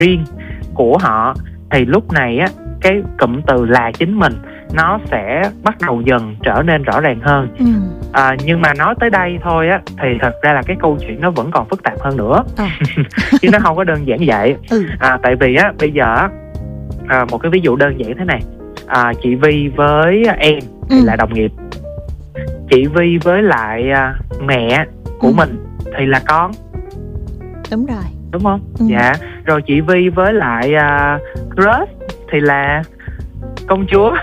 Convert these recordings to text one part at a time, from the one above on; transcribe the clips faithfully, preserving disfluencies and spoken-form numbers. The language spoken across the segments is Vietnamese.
riêng của họ, thì lúc này á cái cụm từ là chính mình nó sẽ bắt đầu dần trở nên rõ ràng hơn. ừ. À, nhưng mà nói tới đây thôi á thì thật ra là cái câu chuyện nó vẫn còn phức tạp hơn nữa. à. Chứ nó không có đơn giản vậy. ừ. à, Tại vì á bây giờ á, à, một cái ví dụ đơn giản thế này. à, Chị Vi với em thì ừ. là đồng nghiệp. Chị Vi với lại à, mẹ của ừ. mình thì là con. Đúng rồi. Đúng không? ừ. Dạ. Rồi chị Vi với lại uh, crush thì là công chúa.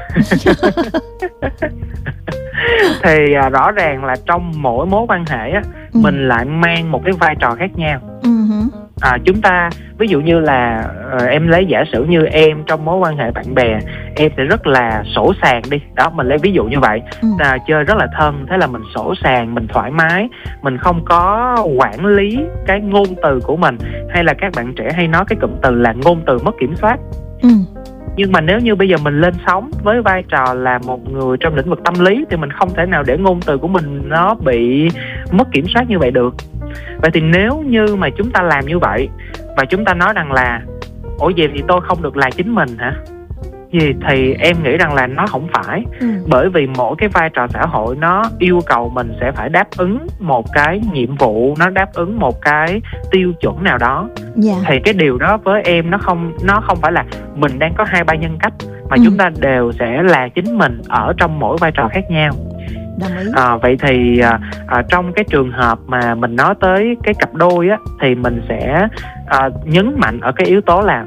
Thì uh, rõ ràng là trong mỗi mối quan hệ á, ừ. mình lại mang một cái vai trò khác nhau. ừ. à, Chúng ta ví dụ như là uh, em lấy giả sử như em trong mối quan hệ bạn bè, em sẽ rất là sỗ sàng đi. Đó, mình lấy ví dụ như vậy. ừ. à, Chơi rất là thân, thế là mình sỗ sàng, mình thoải mái, mình không có quản lý cái ngôn từ của mình. Hay là các bạn trẻ hay nói cái cụm từ là ngôn từ mất kiểm soát. ừ. Nhưng mà nếu như bây giờ mình lên sóng với vai trò là một người trong lĩnh vực tâm lý thì mình không thể nào để ngôn từ của mình nó bị mất kiểm soát như vậy được. Vậy thì nếu như mà chúng ta làm như vậy và chúng ta nói rằng là ủa vậy thì tôi không được là chính mình hả? Gì thì em nghĩ rằng là nó không phải. ừ. Bởi vì mỗi cái vai trò xã hội nó yêu cầu mình sẽ phải đáp ứng một cái nhiệm vụ, nó đáp ứng một cái tiêu chuẩn nào đó. dạ. Thì cái điều đó với em nó không nó không phải là mình đang có hai ba nhân cách, mà ừ. chúng ta đều sẽ là chính mình ở trong mỗi vai trò khác nhau. Đồng ý. À, vậy thì à, à, trong cái trường hợp mà mình nói tới cái cặp đôi á, thì mình sẽ à, nhấn mạnh ở cái yếu tố là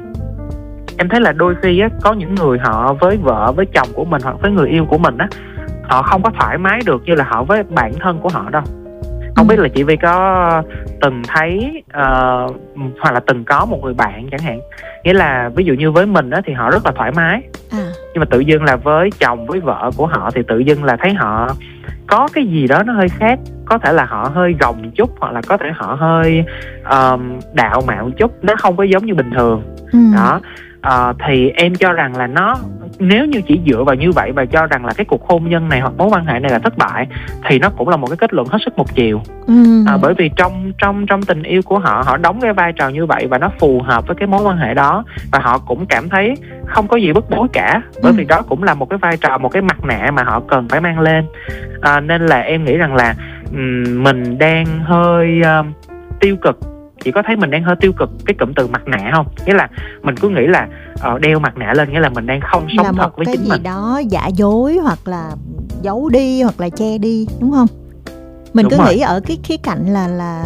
em thấy là đôi khi á, có những người họ với vợ, với chồng của mình hoặc với người yêu của mình á, họ không có thoải mái được như là họ với bản thân của họ đâu. Không ừ. biết là chị Vi có từng thấy uh, hoặc là từng có một người bạn chẳng hạn, nghĩa là ví dụ như với mình á, thì họ rất là thoải mái. à. Nhưng mà tự dưng là với chồng, với vợ của họ thì tự dưng là thấy họ có cái gì đó nó hơi khác. Có thể là họ hơi gồng chút, hoặc là có thể họ hơi uh, đạo mạo chút, nó không có giống như bình thường. ừ. Đó. Uh, thì em cho rằng là nó, nếu như chỉ dựa vào như vậy và cho rằng là cái cuộc hôn nhân này hoặc mối quan hệ này là thất bại, thì nó cũng là một cái kết luận hết sức một chiều. ừ. À, bởi vì trong trong trong tình yêu của họ, họ đóng cái vai trò như vậy và nó phù hợp với cái mối quan hệ đó, và họ cũng cảm thấy không có gì bức bối cả, bởi ừ. vì đó cũng là một cái vai trò, một cái mặt nạ mà họ cần phải mang lên. À, nên là em nghĩ rằng là um, mình đang hơi uh, tiêu cực. Chị có thấy mình đang hơi tiêu cực cái cụm từ mặt nạ không? Nghĩa là mình cứ nghĩ là uh, đeo mặt nạ lên nghĩa là mình đang không sống là thật với chính mình. một cái gì đó giả dối, hoặc là giấu đi, hoặc là che đi, đúng không? Mình Đúng cứ rồi. nghĩ ở cái khía cạnh là là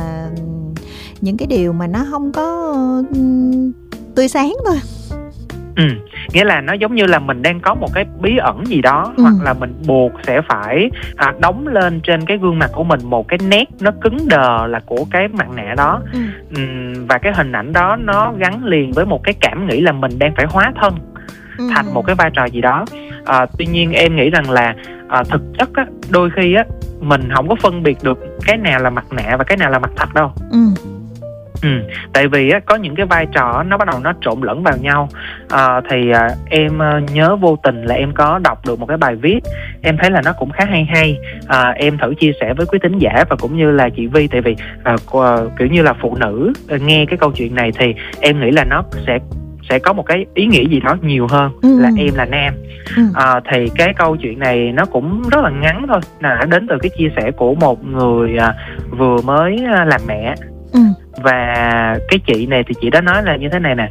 những cái điều mà nó không có um, tươi sáng thôi. Ừ, nghĩa là nó giống như là mình đang có một cái bí ẩn gì đó, ừ. hoặc là mình buộc sẽ phải à, đóng lên trên cái gương mặt của mình một cái nét nó cứng đờ là của cái mặt nạ đó. ừ. Uhm, và cái hình ảnh đó nó gắn liền với một cái cảm nghĩ là mình đang phải hóa thân ừ. thành một cái vai trò gì đó. À, tuy nhiên em nghĩ rằng là à, thực chất á, đôi khi á, mình không có phân biệt được cái nào là mặt nạ và cái nào là mặt thật đâu. ừ. Ừ, tại vì á, có những cái vai trò nó bắt đầu nó trộn lẫn vào nhau. à, Thì à, em à, nhớ vô tình là em có đọc được một cái bài viết, em thấy là nó cũng khá hay hay. à, Em thử chia sẻ với quý thính giả và cũng như là chị Vi. Tại vì à, kiểu như là phụ nữ à, nghe cái câu chuyện này thì em nghĩ là nó sẽ sẽ có một cái ý nghĩa gì đó nhiều hơn ừ. là em là nam. ừ. à, Thì cái câu chuyện này nó cũng rất là ngắn thôi, là đến từ cái chia sẻ của một người à, vừa mới à, làm mẹ. ừ. Và cái chị này thì chị đã nói là như thế này nè: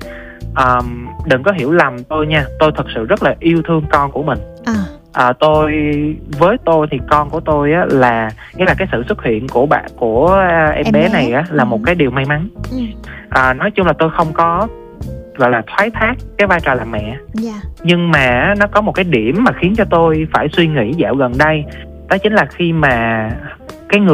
um, đừng có hiểu lầm tôi nha, tôi thật sự rất là yêu thương con của mình. à. À, tôi với tôi thì con của tôi á, là nghĩa là cái sự xuất hiện của bạn của em, em bé, bé này á, là ừ. một cái điều may mắn. ừ. à, Nói chung là tôi không có gọi là thoái thác cái vai trò làm mẹ. yeah. Nhưng mà nó có một cái điểm mà khiến cho tôi phải suy nghĩ dạo gần đây. Đó chính là khi mà